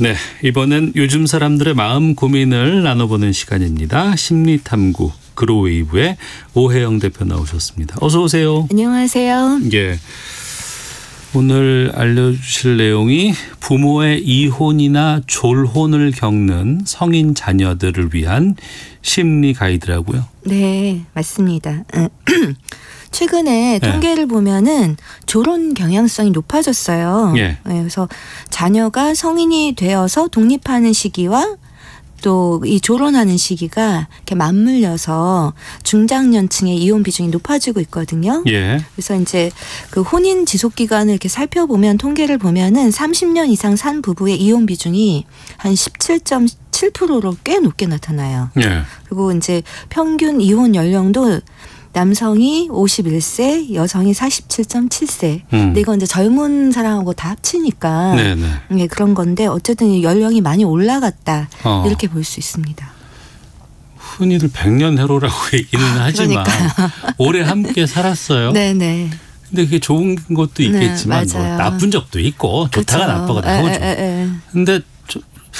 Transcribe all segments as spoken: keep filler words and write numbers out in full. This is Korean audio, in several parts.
네, 이번엔 요즘 사람들의 마음 고민을 나눠보는 시간입니다. 심리탐구 그로웨이브의 오혜영 대표 나오셨습니다. 어서 오세요. 안녕하세요. 예, 오늘 알려주실 내용이 부모의 이혼이나 졸혼을 겪는 성인 자녀들을 위한 심리 가이드라고요. 네, 맞습니다. 최근에 네. 통계를 보면은 졸혼 경향성이 높아졌어요. 예. 네, 그래서 자녀가 성인이 되어서 독립하는 시기와 또 이 졸혼하는 시기가 이렇게 맞물려서 중장년층의 이혼 비중이 높아지고 있거든요. 예. 그래서 이제 그 혼인 지속 기간을 이렇게 살펴보면 통계를 보면은 삼십 년 이상 산 부부의 이혼 비중이 한 십칠 점 칠 퍼센트로 꽤 높게 나타나요. 예. 그리고 이제 평균 이혼 연령도 남성이 오십일 세, 여성이 사십칠 점 칠 세. 음. 근데 이건 이제 젊은 사람하고 다 합치니까 네네. 네, 그런 건데 어쨌든 연령이 많이 올라갔다. 어. 이렇게 볼 수 있습니다. 흔히들 백년해로라고 얘기는 하지만 오래 함께 살았어요. 네네. 근데 그게 좋은 것도 있겠지만 네, 뭐 맞아요. 나쁜 적도 있고 좋다가 그렇죠. 나빠가 나오죠. 에, 에, 에. 근데 저,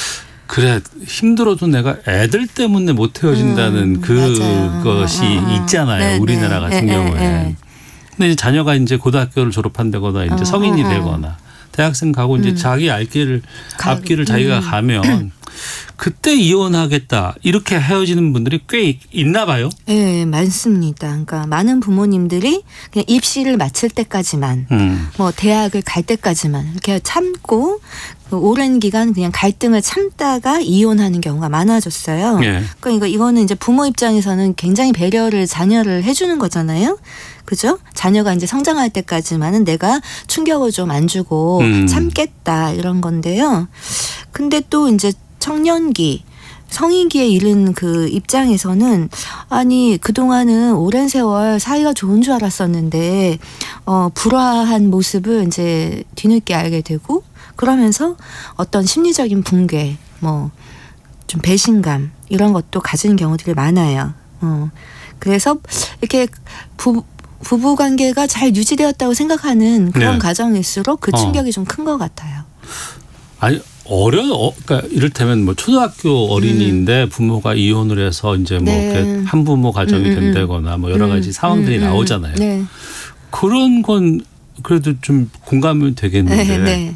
그래 힘들어도 내가 애들 때문에 못 헤어진다는 음, 그것이 맞아요. 어, 어. 있잖아요. 네네. 우리나라 같은 에, 에, 경우에. 에. 근데 이제 자녀가 이제 고등학교를 졸업한다거나 이제 어, 성인이 어, 어. 되거나 대학생 가고 이제 음. 자기 알 길을 가- 앞길을 자기가 음. 가면 그때 이혼하겠다 이렇게 헤어지는 분들이 꽤 있나 봐요. 네, 많습니다. 그러니까 많은 부모님들이 그냥 입시를 마칠 때까지만 음. 뭐 대학을 갈 때까지만 이렇게 참고 그 오랜 기간 그냥 갈등을 참다가 이혼하는 경우가 많아졌어요. 예. 그러니까 이거 이거는 이제 부모 입장에서는 굉장히 배려를 자녀를 해주는 거잖아요. 그죠? 자녀가 이제 성장할 때까지만은 내가 충격을 좀 안 주고 음. 참겠다 이런 건데요. 근데 또 이제 청년기 성인기에 이른 그 입장에서는 아니 그동안은 오랜 세월 사이가 좋은 줄 알았었는데 어 불화한 모습을 이제 뒤늦게 알게 되고 그러면서 어떤 심리적인 붕괴 뭐 좀 배신감 이런 것도 가진 경우들이 많아요. 어 그래서 이렇게 부 부부 관계가 잘 유지되었다고 생각하는 그런 네. 가정일수록 그 어. 충격이 좀 큰 것 같아요. 아니 어려 어, 그러니까 이를테면 뭐 초등학교 어린이인데 음. 부모가 이혼을 해서 이제 뭐 네. 이렇게 한부모 가정이 음, 음, 음. 된다거나 뭐 여러 가지 음, 상황들이 음, 음. 나오잖아요. 네. 그런 건 그래도 좀 공감이 되겠는데 네, 네.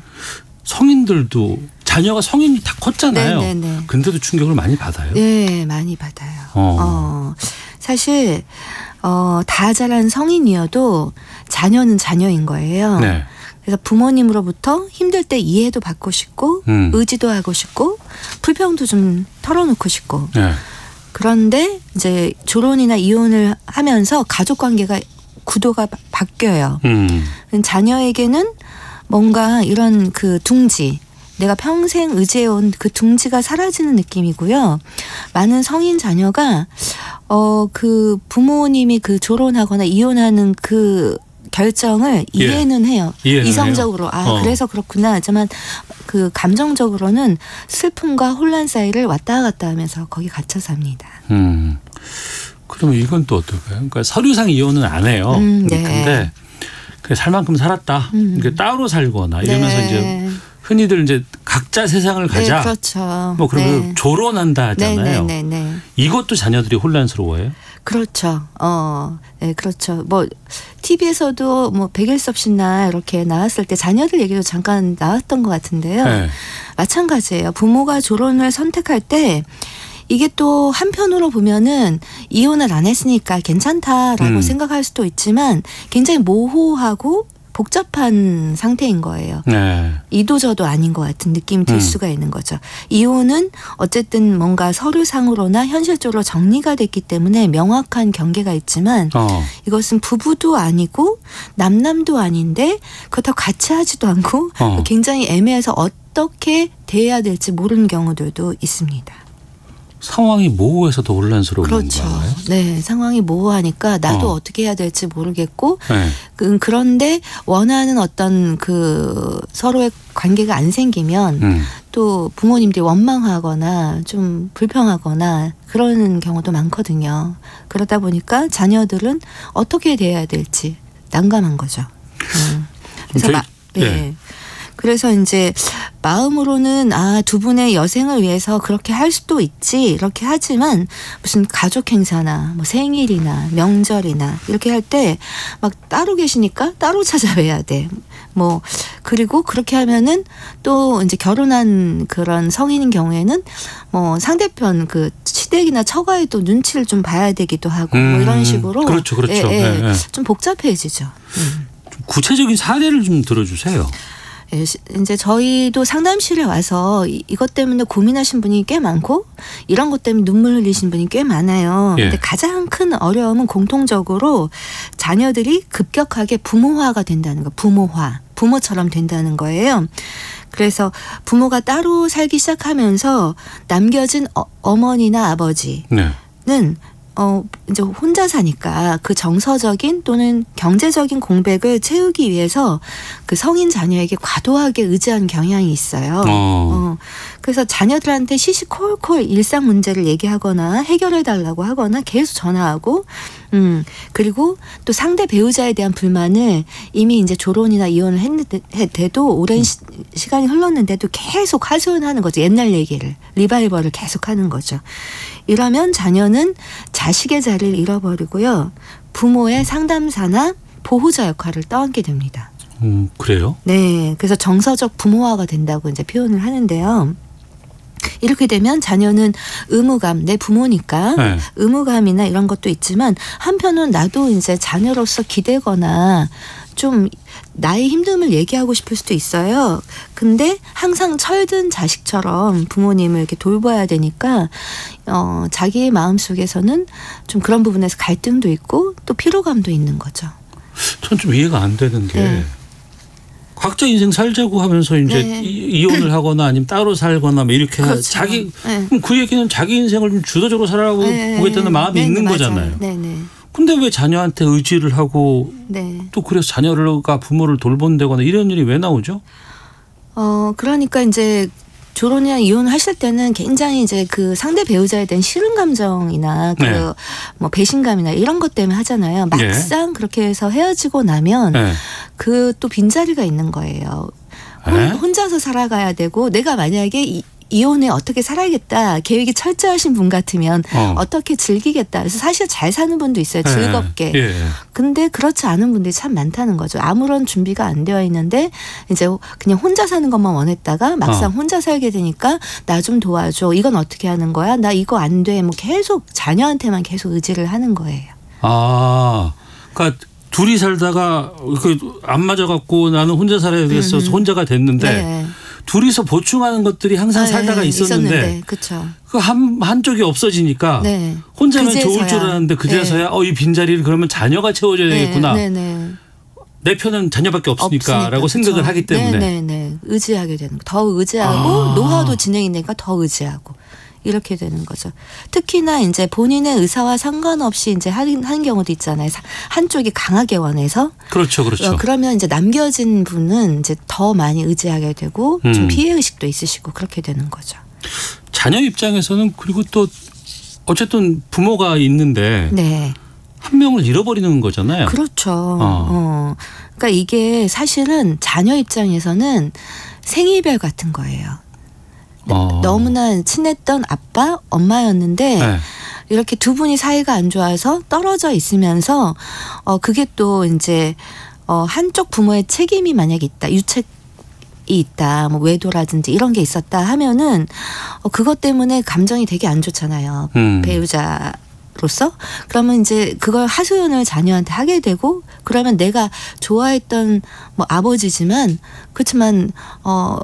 성인들도 자녀가 성인이 다 컸잖아요. 네, 네, 네. 근데도 충격을 많이 받아요. 네, 많이 받아요. 어. 어. 사실 어, 다 자란 성인이어도 자녀는 자녀인 거예요. 네. 그래서 부모님으로부터 힘들 때 이해도 받고 싶고 음. 의지도 하고 싶고 불평도 좀 털어놓고 싶고 네. 그런데 이제 졸혼이나 이혼을 하면서 가족 관계가 구도가 바- 바뀌어요. 음. 자녀에게는 뭔가 이런 그 둥지 내가 평생 의지해온 그 둥지가 사라지는 느낌이고요. 많은 성인 자녀가 어 그 부모님이 그 졸혼하거나 이혼하는 그 결정을 예. 이해는 해요. 이해는 이성적으로 아 어. 그래서 그렇구나. 하지만 그 감정적으로는 슬픔과 혼란 사이를 왔다 갔다 하면서 거기 갇혀 삽니다. 음. 그러면 이건 또 어떨까요? 그러니까 서류상 이혼은 안 해요. 음, 네. 근데 그래 살 만큼 살았다. 음. 그러니까 따로 살거나 이러면서 네. 이제 흔히들 이제 각자 세상을 가자. 네, 그렇죠. 뭐 그러면 네. 졸혼한다 하잖아요. 네, 네, 네, 네. 이것도 자녀들이 혼란스러워해요? 그렇죠. 어, 네, 그렇죠. 뭐 티비에서도 뭐 백일섭씨나 이렇게 나왔을 때 자녀들 얘기도 잠깐 나왔던 것 같은데요. 네. 마찬가지예요. 부모가 졸혼을 선택할 때 이게 또 한편으로 보면은 이혼을 안 했으니까 괜찮다라고 음. 생각할 수도 있지만 굉장히 모호하고 복잡한 상태인 거예요. 네. 이도저도 아닌 것 같은 느낌이 들 음. 수가 있는 거죠. 이혼은 어쨌든 뭔가 서류상으로나 현실적으로 정리가 됐기 때문에 명확한 경계가 있지만 어. 이것은 부부도 아니고 남남도 아닌데 그렇다고 같이 하지도 않고 어. 굉장히 애매해서 어떻게 대해야 될지 모르는 경우들도 있습니다. 상황이 모호해서 더 혼란스러운 그렇죠. 건가요? 네, 상황이 모호하니까 나도 어. 어떻게 해야 될지 모르겠고 네. 그- 그런데 원하는 어떤 그 서로의 관계가 안 생기면 음. 또 부모님들이 원망하거나 좀 불평하거나 그러는 경우도 많거든요. 그러다 보니까 자녀들은 어떻게 대해야 될지 난감한 거죠. 음. 그래서 저희- 마, 네. 네. 그래서 이제 마음으로는 아, 두 분의 여생을 위해서 그렇게 할 수도 있지 이렇게 하지만 무슨 가족 행사나 뭐 생일이나 명절이나 이렇게 할 때 막 따로 계시니까 따로 찾아뵈야 돼. 뭐 그리고 그렇게 하면은 또 이제 결혼한 그런 성인인 경우에는 뭐 상대편 그 시댁이나 처가에 또 눈치를 좀 봐야 되기도 하고 음, 뭐 이런 식으로 그렇죠, 그렇죠. 예, 예, 네, 네. 좀 복잡해지죠. 음. 좀 구체적인 사례를 좀 들어주세요. 예, 시- 이제 저희도 상담실에 와서 이, 이것 때문에 고민하신 분이 꽤 많고 이런 것 때문에 눈물 흘리신 분이 꽤 많아요. 예. 근데 가장 큰 어려움은 공통적으로 자녀들이 급격하게 부모화가 된다는 거, 부모화, 부모처럼 된다는 거예요. 그래서 부모가 따로 살기 시작하면서 남겨진 어, 어머니나 아버지는 네. 어, 이제 혼자 사니까 그 정서적인 또는 경제적인 공백을 채우기 위해서 그 성인 자녀에게 과도하게 의지하는 경향이 있어요. 어. 어, 그래서 자녀들한테 시시콜콜 일상 문제를 얘기하거나 해결해 달라고 하거나 계속 전화하고, 음, 그리고 또 상대 배우자에 대한 불만을 이미 이제 조론이나 이혼을 했는데도 오랜 시, 시간이 흘렀는데도 계속 하소연하는 거죠. 옛날 얘기를, 리바이벌을 계속 하는 거죠. 이러면 자녀는 자식의 자리를 잃어버리고요. 부모의 상담사나 보호자 역할을 떠안게 됩니다. 음, 그래요? 네. 그래서 정서적 부모화가 된다고 이제 표현을 하는데요. 이렇게 되면 자녀는 의무감, 내 부모니까 네. 의무감이나 이런 것도 있지만 한편은 나도 이제 자녀로서 기대거나 좀 나의 힘듦을 얘기하고 싶을 수도 있어요. 근데 항상 철든 자식처럼 부모님을 이렇게 돌봐야 되니까 어, 자기의 마음속에서는 좀 그런 부분에서 갈등도 있고 또 피로감도 있는 거죠. 전 좀 이해가 안 되는 게 네. 각자 인생 살자고 하면서 이제 네. 이- 이혼을 하거나 아니면 따로 살거나 뭐 이렇게 하- 그렇죠. 자기 네. 그럼 그 얘기는 자기 인생을 좀 주도적으로 살아가고 네. 보겠다는 마음이 네, 있는 맞아요. 거잖아요. 네네. 근데 왜 자녀한테 의지를 하고 네. 또 그래서 자녀가 부모를 돌본다거나 이런 일이 왜 나오죠? 어, 그러니까 이제 조론이나 이혼하실 때는 굉장히 이제 그 상대 배우자에 대한 싫은 감정이나 그 네. 뭐 배신감이나 이런 것 때문에 하잖아요. 막상 그렇게 해서 헤어지고 나면 네. 그 또 빈자리가 있는 거예요. 혼, 네? 혼자서 살아가야 되고 내가 만약에 이, 이혼에 어떻게 살아야겠다 계획이 철저하신 분 같으면 어. 어. 떻게 즐기겠다. 그래서 사실 잘 사는 분도 있어요. 즐겁게. 예. 예. 근데 그렇지 않은 분들이 참 많다는 거죠. 아무런 준비가 안 되어 있는데 이제 그냥 혼자 사는 것만 원했다가 막상 어. 혼자 살게 되니까 나 좀 도와줘. 이건 어떻게 하는 거야? 나 이거 안 돼. 뭐 계속 자녀한테만 계속 의지를 하는 거예요. 아, 그러니까 둘이 살다가 그 안 맞아갖고 나는 혼자 살아야 돼서 음. 혼자가 됐는데 네. 둘이서 보충하는 것들이 항상 살다가 네, 있었는데 그렇죠. 그 한 한쪽이 없어지니까 네. 혼자면 그제서야. 좋을 줄 알았는데 그제서야 네. 어, 이 빈자리를 그러면 자녀가 채워줘야 되겠구나. 네, 네, 네. 내 편은 자녀밖에 없으니까라고 없으니까, 생각을 그쵸. 하기 때문에. 네, 네, 네. 의지하게 되는 거. 더 의지하고 아. 노화도 진행이 되니까 더 의지하고 이렇게 되는 거죠. 특히나 이제 본인의 의사와 상관없이 이제 하는, 하는 경우도 있잖아요. 사- 한쪽이 강하게 원해서 그렇죠, 그렇죠. 어, 그러면 이제 남겨진 분은 이제 더 많이 의지하게 되고 음. 좀 피해 의식도 있으시고 그렇게 되는 거죠. 자녀 입장에서는 그리고 또 어쨌든 부모가 있는데 네. 한 명을 잃어버리는 거잖아요. 그렇죠. 어. 어. 그러니까 이게 사실은 자녀 입장에서는 생이별 같은 거예요. 어. 너무나 친했던 아빠, 엄마였는데 네. 이렇게 두 분이 사이가 안 좋아서 떨어져 있으면서 어 그게 또 이제 어 한쪽 부모의 책임이 만약에 있다. 유책이 있다. 뭐 외도라든지 이런 게 있었다 하면은 어 그것 때문에 감정이 되게 안 좋잖아요. 음. 배우자 로서 그러면 이제 그걸 하소연을 자녀한테 하게 되고 그러면 내가 좋아했던 뭐 아버지지만 그렇지만 어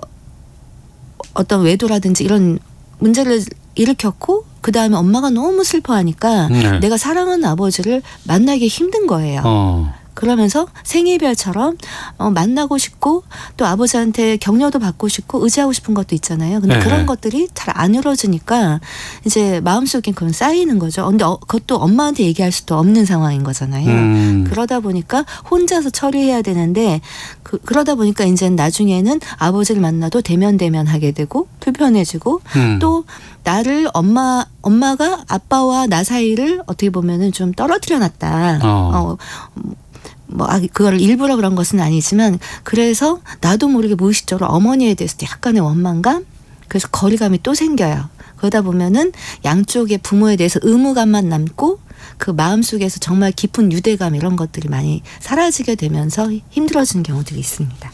어떤 외도라든지 이런 문제를 일으켰고 그 다음에 엄마가 너무 슬퍼하니까 네. 내가 사랑하는 아버지를 만나기 힘든 거예요. 어. 그러면서 생이별처럼 어, 만나고 싶고 또 아버지한테 격려도 받고 싶고 의지하고 싶은 것도 있잖아요. 근데 네. 그런 것들이 잘 안 이루어지니까 이제 마음속에 그건 쌓이는 거죠. 근데 어, 그것도 엄마한테 얘기할 수도 없는 상황인 거잖아요. 음. 그러다 보니까 혼자서 처리해야 되는데 그, 그러다 보니까 이제 나중에는 아버지를 만나도 대면대면 하게 되고 불편해지고 음. 또 나를 엄마 엄마가 아빠와 나 사이를 어떻게 보면은 좀 떨어뜨려 놨다. 어. 어, 뭐 아, 그걸 일부러 그런 것은 아니지만 그래서 나도 모르게 무의식적으로 어머니에 대해서 약간의 원망감, 그래서 거리감이 또 생겨요. 그러다 보면은 양쪽의 부모에 대해서 의무감만 남고 그 마음속에서 정말 깊은 유대감 이런 것들이 많이 사라지게 되면서 힘들어지는 경우들이 있습니다.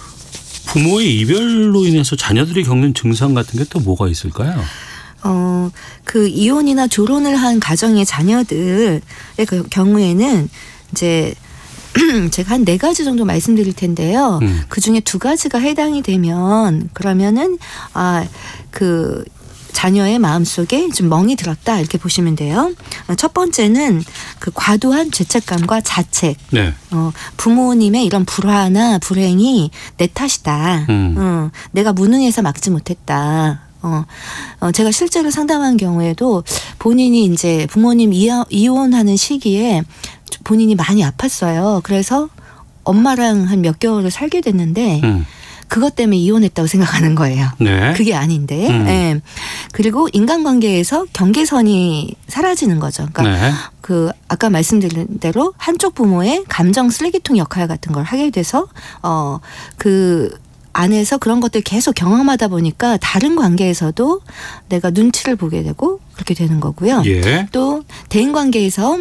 부모의 이별로 인해서 자녀들이 겪는 증상 같은 게 또 뭐가 있을까요? 어, 그 이혼이나 조론을 한 가정의 자녀들의 그 경우에는 이제 제가 한 네 가지 정도 말씀드릴 텐데요. 음. 그 중에 두 가지가 해당이 되면 그러면은 아, 그 자녀의 마음속에 좀 멍이 들었다 이렇게 보시면 돼요. 첫 번째는 그 과도한 죄책감과 자책. 네. 어, 부모님의 이런 불화나 불행이 내 탓이다. 음. 어, 내가 무능해서 막지 못했다. 어, 어, 제가 실제로 상담한 경우에도 본인이 이제 부모님 이하, 이혼하는 시기에 본인이 많이 아팠어요. 그래서 엄마랑 한 몇 개월을 살게 됐는데 음. 그것 때문에 이혼했다고 생각하는 거예요. 네. 그게 아닌데. 음. 네. 그리고 인간관계에서 경계선이 사라지는 거죠. 그러니까 네. 그 아까 말씀드린 대로 한쪽 부모의 감정 쓰레기통 역할 같은 걸 하게 돼서 어 그 안에서 그런 것들 계속 경험하다 보니까 다른 관계에서도 내가 눈치를 보게 되고 그렇게 되는 거고요. 예. 또 대인 관계에서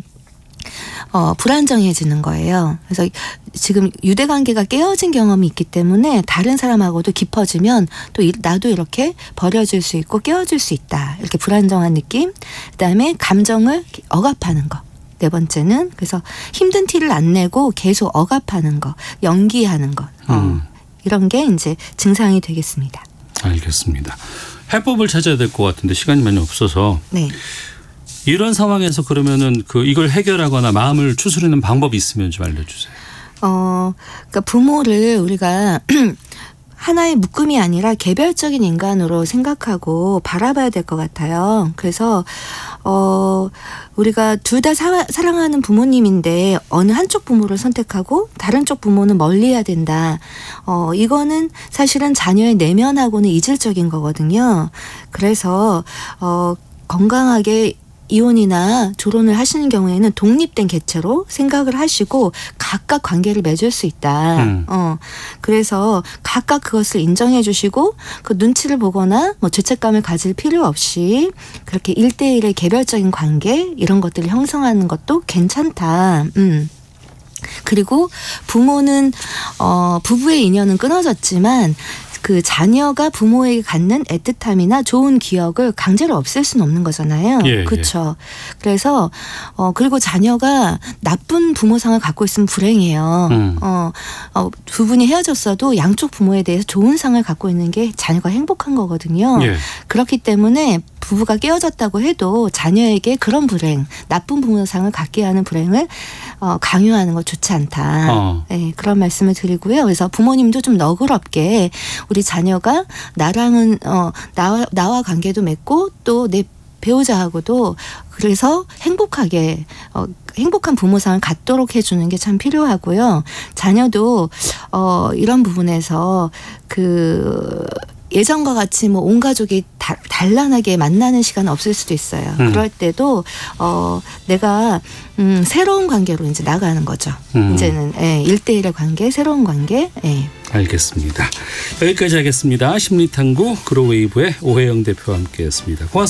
어, 불안정해지는 거예요. 그래서 지금 유대관계가 깨어진 경험이 있기 때문에 다른 사람하고도 깊어지면 또 이, 나도 이렇게 버려질 수 있고 깨어질 수 있다. 이렇게 불안정한 느낌. 그다음에 감정을 억압하는 거. 네 번째는 그래서 힘든 티를 안 내고 계속 억압하는 거, 연기하는 것. 어, 음. 이런 게 이제 증상이 되겠습니다. 알겠습니다. 해법을 찾아야 될 것 같은데 시간이 많이 없어서 네. 이런 상황에서 그러면은 그 이걸 해결하거나 마음을 추스르는 방법이 있으면 좀 알려주세요. 어, 그러니까 부모를 우리가 하나의 묶음이 아니라 개별적인 인간으로 생각하고 바라봐야 될 것 같아요. 그래서 어, 우리가 둘 다 사랑하는 부모님인데 어느 한쪽 부모를 선택하고 다른 쪽 부모는 멀리해야 된다. 어, 이거는 사실은 자녀의 내면하고는 이질적인 거거든요. 그래서 어, 건강하게 이혼이나 조론을 하시는 경우에는 독립된 객체로 생각을 하시고 각각 관계를 맺을 수 있다. 음. 어, 그래서 각각 그것을 인정해 주시고 그 눈치를 보거나 뭐 죄책감을 가질 필요 없이 그렇게 일대일의 개별적인 관계 이런 것들을 형성하는 것도 괜찮다. 음. 그리고 부모는 어, 부부의 인연은 끊어졌지만 그 자녀가 부모에게 갖는 애틋함이나 좋은 기억을 강제로 없앨 수는 없는 거잖아요. 예, 그렇죠. 그래서 어 그리고 자녀가 나쁜 부모상을 갖고 있으면 불행해요. 음. 어, 어, 두 분이 헤어졌어도 양쪽 부모에 대해서 좋은 상을 갖고 있는 게 자녀가 행복한 거거든요. 예. 그렇기 때문에 부부가 깨어졌다고 해도 자녀에게 그런 불행, 나쁜 부모상을 갖게 하는 불행을 어, 강요하는 거 좋지 않다. 어. 네, 그런 말씀을 드리고요. 그래서 부모님도 좀 너그럽게 우리 자녀가 나랑은 어, 나와, 나와 관계도 맺고 또 내 배우자하고도 그래서 행복하게 어, 행복한 부모상을 갖도록 해주는 게 참 필요하고요. 자녀도 어, 이런 부분에서 그 예전과 같이 뭐 온 가족이 다, 단란하게 만나는 시간은 없을 수도 있어요. 음. 그럴 때도 어, 내가 음, 새로운 관계로 이제 나가는 거죠. 음. 이제는 예, 일대일의 관계, 새로운 관계. 예. 알겠습니다. 여기까지 하겠습니다. 심리탐구 그로웨이브의 오혜영 대표와 함께했습니다. 고맙습니다.